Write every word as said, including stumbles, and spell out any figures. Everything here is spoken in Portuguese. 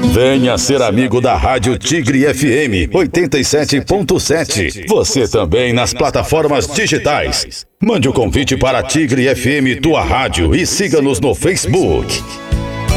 Venha ser amigo da Rádio Tigre F M oitenta e sete ponto sete. Você também nas plataformas digitais. Mande o convite para a Tigre F M Tua Rádio e siga-nos no Facebook.